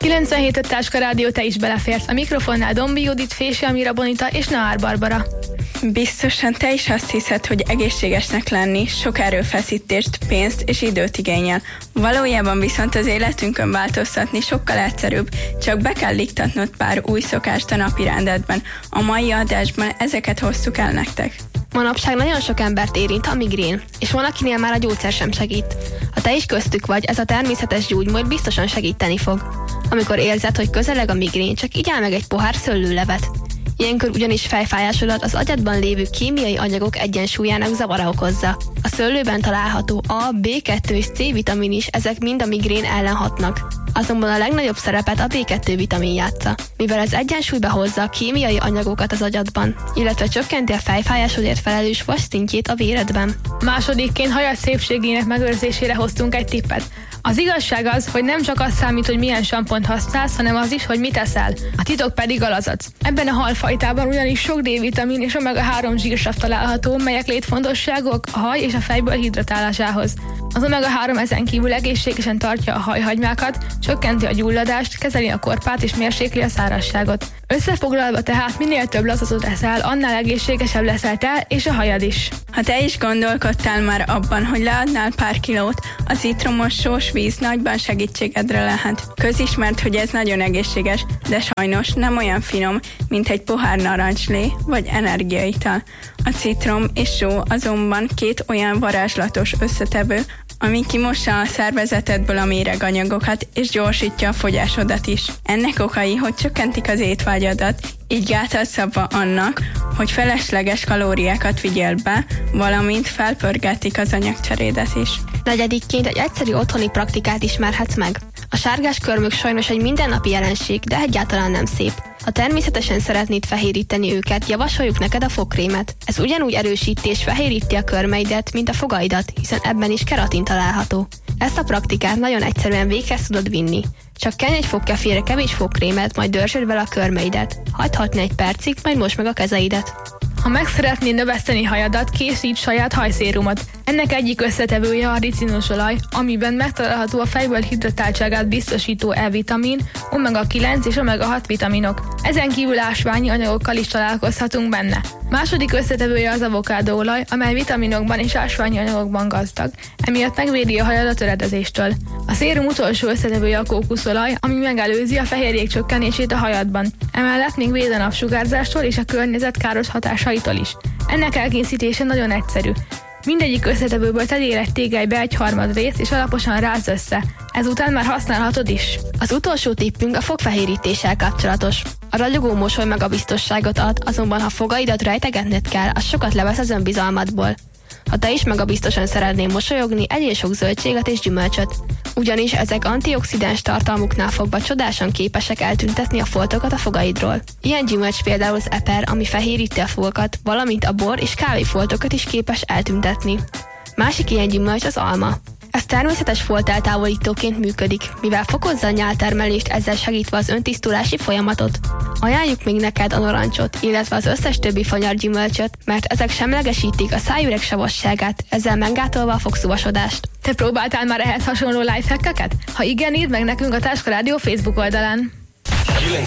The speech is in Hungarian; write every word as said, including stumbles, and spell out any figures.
kilencvenhét öt Táska Rádió, te is beleférsz. A mikrofonnál Dombi Judit, Fési Amira Bonita és Naár Barbara. Biztosan te is azt hiszed, hogy egészségesnek lenni sok erőfeszítést, pénzt és időt igényel. Valójában viszont az életünkön változtatni sokkal egyszerűbb, csak be kell iktatnod pár új szokást a napi rendedben. A mai adásban ezeket hoztuk el nektek. Manapság nagyon sok embert érint a migrén, és van, akinél már a gyógyszer sem segít. Ha te is köztük vagy, ez a természetes gyógymód biztosan segíteni fog. Amikor érzed, hogy közeleg a migrén, csak igyál meg egy pohár szőlőlevet. Ilyenkor ugyanis fejfájásodat az agyadban lévő kémiai anyagok egyensúlyának zavara okozza. A szőlőben található A, bé kettő és C vitamin is, ezek mind a migrén ellen hatnak. Azonban a legnagyobb szerepet a bé kettő vitamin játsza, mivel ez egyensúlyba hozza a kémiai anyagokat az agyadban, illetve csökkenti a fejfájásodért felelős vas szintjét a véredben. Másodikként hajad szépségének megőrzésére hoztunk egy tippet. Az igazság az, hogy nem csak az számít, hogy milyen sampont használsz, hanem az is, hogy mit eszel. A titok pedig a lazac. Ebben a halfajtában ugyanis sok D-vitamin és omega három zsírsav található, melyek létfontosságok a haj és a fejből hidratálásához. Az omega három ezen kívül egészségesen tartja a hajhagymákat, csökkenti a gyulladást, kezeli a korpát és mérsékli a szárazságot. Összefoglalva tehát minél több lazacot eszel, annál egészségesebb leszel te és a hajad is. Ha te is gondolkodtál már abban, hogy leadnál pár kilót, a citromos sós víz nagyban segítségedre lehet. Közismert, hogy ez nagyon egészséges, de sajnos nem olyan finom, mint egy pohár narancslé vagy energiaital. A citrom és só azonban két olyan varázslatos összetevő, ami kimossa a szervezetedből a méreganyagokat és gyorsítja a fogyásodat is. Ennek okai, hogy csökkentik az étvágyadat, így gátat szabva annak, hogy felesleges kalóriákat vigyél be, valamint felpörgetik az anyagcserédet is. Negyedikként egy egyszerű otthoni praktikát ismerhetsz meg. A sárgás körmök sajnos egy mindennapi jelenség, de egyáltalán nem szép. Ha természetesen szeretnéd fehéríteni őket, javasoljuk neked a fogkrémet. Ez ugyanúgy erősíti és fehéríti a körmeidet, mint a fogaidat, hiszen ebben is keratin található. Ezt a praktikát nagyon egyszerűen véghez tudod vinni. Csak kenj egy fogkefére kevés fogkrémet, majd dörzsöd vele a körmeidet. Hagyd hatni egy percig, majd mosd meg a kezeidet. Ha meg szeretnéd növeszteni hajadat, készíts saját hajszérumot. Ennek egyik összetevője a ricinusolaj, amiben megtalálható a fejből hidratáltságát biztosító E-vitamin, omega kilenc és omega hat vitaminok. Ezen kívül ásványi anyagokkal is találkozhatunk benne. Második összetevője az avokádóolaj, amely vitaminokban és ásványi anyagokban gazdag, emiatt megvédi a hajad a töredezéstől. A szérum utolsó összetevője a kókuszolaj, ami megelőzi a fehérjék csökkenését a hajadban. Emellett még véd a napsugárzástól és a környezet káros hatásaitól is. Ennek elkészítése nagyon egyszerű. Mindegyik összetevőből tegyél egy tégelybe egy harmad részt, és alaposan rázd össze. Ezután már használhatod is. Az utolsó tippünk a fogfehérítéssel kapcsolatos. A ragyogó mosoly magabiztosságot ad, azonban ha fogaidat rejtegetned kell, az sokat levesz az önbizalmadból. Ha te is magabiztosan szeretnél mosolyogni, egyél sok zöldséget és gyümölcsöt. Ugyanis ezek antioxidáns tartalmuknál fogva csodásan képesek eltüntetni a foltokat a fogaidról. Ilyen gyümölcs például az eper, ami fehéríti a fogakat, valamint a bor és kávéfoltokat is képes eltüntetni. Másik ilyen gyümölcs az alma. Ez természetes folteltávolítóként működik, mivel fokozza a nyáltermelést, ezzel segítve az öntisztulási folyamatot. Ajánljuk még neked a narancsot, illetve az összes többi fanyar gyümölcsöt, mert ezek semlegesítik a szájüreg savasságát, ezzel meggátolva a fogszúvasodást. Te próbáltál már ehhez hasonló lifehackeket? Ha igen, írd meg nekünk a Táska Rádió Facebook oldalán.